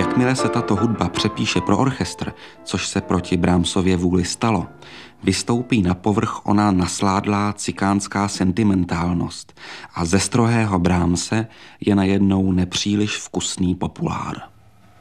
Jakmile se tato hudba přepíše pro orchestr, což se proti Brahmsově vůli stalo, vystoupí na povrch ona nasládlá cikánská sentimentálnost a ze strohého Brahmse je najednou nepříliš vkusný populár.